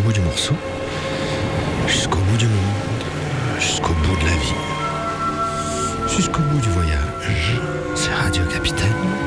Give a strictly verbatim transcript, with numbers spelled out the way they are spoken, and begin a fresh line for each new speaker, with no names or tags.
bout du morceau, jusqu'au bout du monde, jusqu'au bout de la vie, jusqu'au bout du voyage. C'est Radio Capitaine.